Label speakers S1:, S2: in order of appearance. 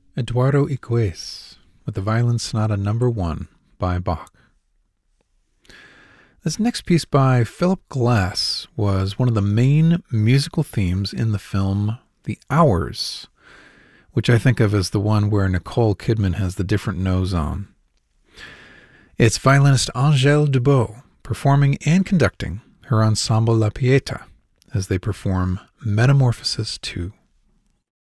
S1: Eduardo Iguez with the Violin Sonata No. 1 by Bach. This next piece by Philip Glass was one of the main musical themes in the film The Hours, which I think of as the one where Nicole Kidman has the different nose on. It's violinist Angèle Dubot performing and conducting her ensemble La Pieta as they perform Metamorphosis 2.